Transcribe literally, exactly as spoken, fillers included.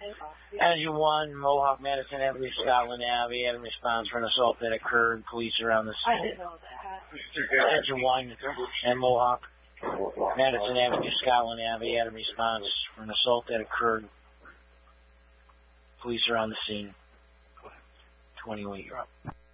Engine one, Mohawk, Madison Avenue, Scotland Avenue. Had a response for an assault that occurred. Police are on the scene. Engine one and Mohawk, Madison Avenue, Scotland Avenue. Had a response for an assault that occurred. Police are on the scene. twenty-eight, you're up.